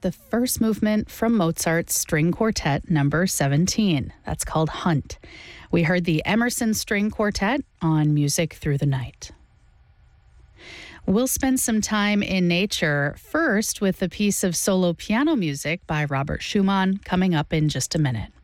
the first movement from Mozart's String Quartet number 17. That's called Hunt. We heard the Emerson String Quartet on Music Through the Night. We'll spend some time in nature, first with a piece of solo piano music by Robert Schumann, coming up in just a minute.